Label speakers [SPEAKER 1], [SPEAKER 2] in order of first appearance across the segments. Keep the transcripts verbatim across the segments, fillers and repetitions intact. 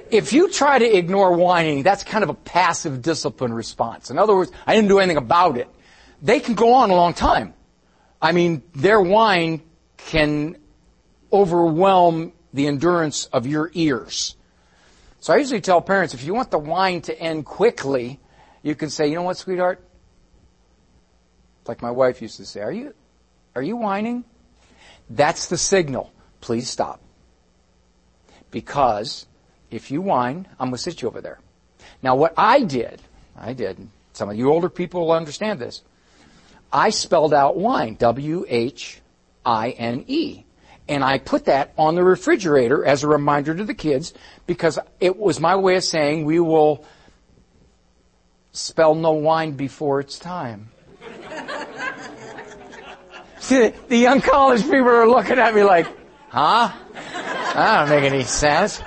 [SPEAKER 1] if you try to ignore whining, that's kind of a passive discipline response. In other words, I didn't do anything about it. They can go on a long time. I mean, their whine can overwhelm the endurance of your ears. So I usually tell parents, if you want the whine to end quickly, you can say, you know what, sweetheart? Like my wife used to say, are you, are you whining? That's the signal. Please stop. Because if you whine, I'm going to sit you over there. Now what I did, I did, some of you older people will understand this. I spelled out whine, W H I N E. And I put that on the refrigerator as a reminder to the kids because it was my way of saying we will spell no wine before it's time. See, the young college people are looking at me like, huh? That don't make any sense.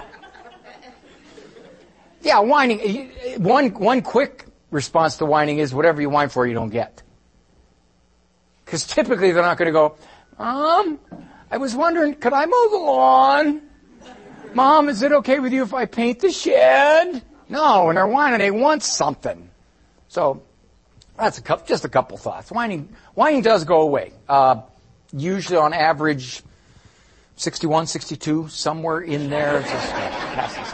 [SPEAKER 1] Yeah, whining. One, one quick response to whining is whatever you whine for, you don't get. Because typically they're not going to go, Mom, I was wondering, could I mow the lawn? Mom, is it okay with you if I paint the shed? No, when they're whining, they want something. So that's a couple, just a couple thoughts. Whining, whining does go away. Uh, usually on average, sixty-one, sixty-two, somewhere in there. It's just, uh, passes.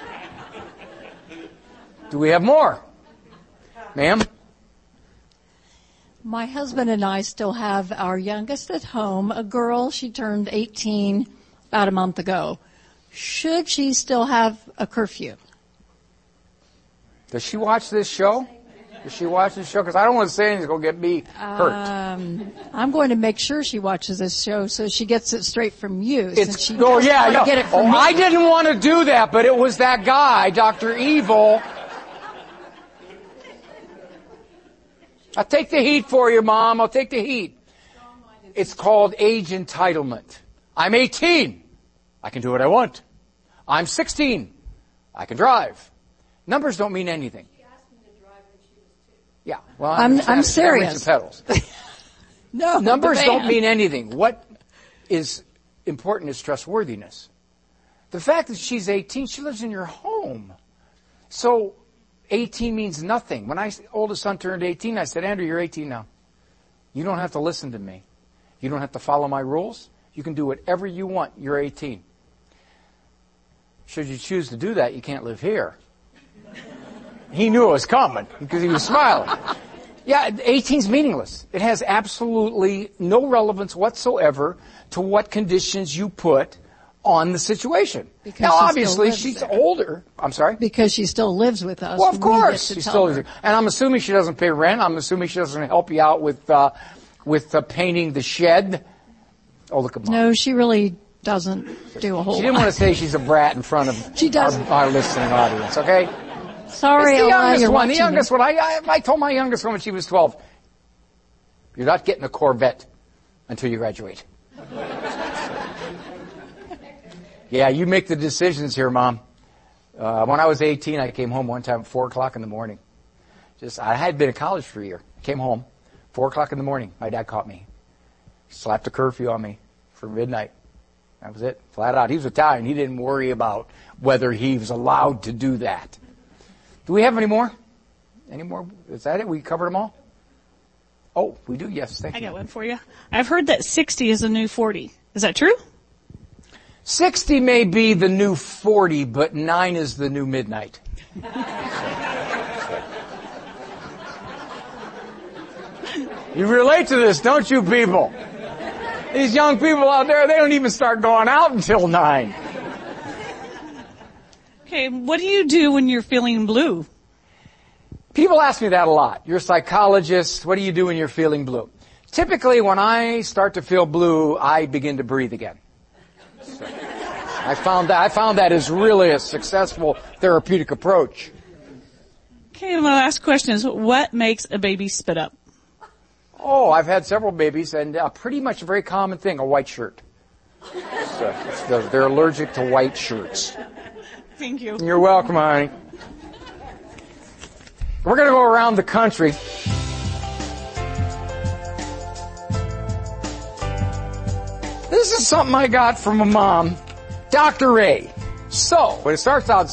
[SPEAKER 1] Do we have more? Ma'am?
[SPEAKER 2] My husband and I still have our youngest at home, a girl. She turned eighteen about a month ago. Should she still have a curfew?
[SPEAKER 1] Does she watch this show? Does she watch this show? Because I don't want to say anything that's going to get me hurt.
[SPEAKER 2] Um, I'm going to make sure she watches this show so she gets it straight from you.
[SPEAKER 1] It's,
[SPEAKER 2] since she
[SPEAKER 1] oh, yeah, yeah.
[SPEAKER 2] Get it from
[SPEAKER 1] oh,
[SPEAKER 2] me.
[SPEAKER 1] I didn't want to do that, but it was that guy, Doctor Evil. I'll take the heat for you, Mom. I'll take the heat. It's called age entitlement. I'm eighteen. I can do what I want. I'm sixteen. I can drive. Numbers don't mean anything.
[SPEAKER 2] She asked me to drive when she was two.
[SPEAKER 1] Yeah. Well,
[SPEAKER 2] I'm, I'm serious.
[SPEAKER 1] Pedals.
[SPEAKER 2] No.
[SPEAKER 1] Numbers don't mean anything. What is important is trustworthiness. The fact that she's eighteen, she lives in your home. So eighteen means nothing. When my oldest son turned eighteen, I said, Andrew, you're eighteen now. You don't have to listen to me. You don't have to follow my rules. You can do whatever you want. You're eighteen. Should you choose to do that, you can't live here. He knew it was coming because he was smiling. Yeah, eighteen's meaningless. It has absolutely no relevance whatsoever to what conditions you put on the situation.
[SPEAKER 2] Because
[SPEAKER 1] now,
[SPEAKER 2] she
[SPEAKER 1] obviously,
[SPEAKER 2] still
[SPEAKER 1] she's
[SPEAKER 2] there.
[SPEAKER 1] older. I'm sorry?
[SPEAKER 2] Because she still lives with us.
[SPEAKER 1] Well, of
[SPEAKER 2] We
[SPEAKER 1] course.
[SPEAKER 2] get to
[SPEAKER 1] She
[SPEAKER 2] tell
[SPEAKER 1] still
[SPEAKER 2] her.
[SPEAKER 1] lives. And I'm assuming she doesn't pay rent. I'm assuming she doesn't help you out with uh, with uh, painting the shed. Oh, look at Mom.
[SPEAKER 2] No, she really doesn't do a whole
[SPEAKER 1] She didn't
[SPEAKER 2] lot.
[SPEAKER 1] want to say she's a brat in front of
[SPEAKER 2] She doesn't.
[SPEAKER 1] Our, our listening audience, okay?
[SPEAKER 2] Sorry,
[SPEAKER 1] It's the
[SPEAKER 2] Ella,
[SPEAKER 1] youngest
[SPEAKER 2] you're
[SPEAKER 1] one. The
[SPEAKER 2] watching
[SPEAKER 1] youngest
[SPEAKER 2] this.
[SPEAKER 1] one. I, I, I told my youngest one when she was twelve, you're not getting a Corvette until you graduate. Yeah, you make the decisions here, Mom. Uh, when I was eighteen, I came home one time at four o'clock in the morning. Just, I had been in college for a year. Came home, four o'clock in the morning. My dad caught me. Slapped a curfew on me for midnight. That was it. Flat out. He was Italian. He didn't worry about whether he was allowed to do that. Do we have any more? Any more? Is that it? We covered them all? Oh, we do? Yes. Thank
[SPEAKER 3] I
[SPEAKER 1] you.
[SPEAKER 3] got one for you. I've heard that sixty is the new forty. Is that true?
[SPEAKER 1] sixty may be the new forty, but nine is the new midnight. You relate to this, don't you, people? These young people out there, they don't even start going out until nine.
[SPEAKER 3] Okay, what do you do when you're feeling blue?
[SPEAKER 1] People ask me that a lot. You're a psychologist. What do you do when you're feeling blue? Typically, when I start to feel blue, I begin to breathe again. So, I found that, I found that is really a successful therapeutic approach.
[SPEAKER 3] Okay, my last question is, what makes a baby spit up?
[SPEAKER 1] Oh, I've had several babies, and uh, pretty much a very common thing, a white shirt. So, they're, they're allergic to white shirts.
[SPEAKER 3] Thank you.
[SPEAKER 1] You're welcome, honey. We're going to go around the country. This is something I got from a mom, Doctor Ray. So, when it starts out